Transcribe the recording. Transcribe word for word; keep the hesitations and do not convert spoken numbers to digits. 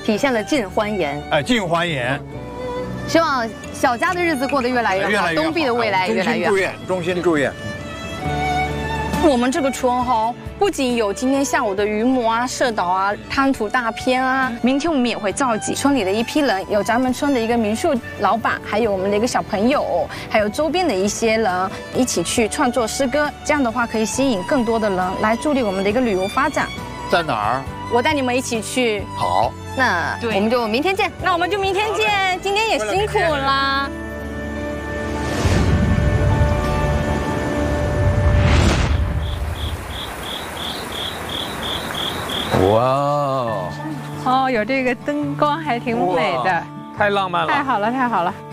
体现了尽欢颜。 哎，尽欢颜。 希望小家的日子过得越来越好，东壁的未来也越来越好。 衷心祝愿，衷心祝愿。 我们这个村哈，不仅有今天下午的渔母啊、社导啊、滩涂大片啊，明天我们也会召集村里的一批人，有咱们村的一个民宿老板，还有我们的一个小朋友，还有周边的一些人一起去创作诗歌。这样的话可以吸引更多的人来助力我们的一个旅游发展。 在哪儿？ 我带你们一起去。 好， 那我们就明天见。 那我们就明天见。今天也辛苦啦。 哇哦！ 哦，有这个灯光还挺美的， 太浪漫了， 太好了，太好了。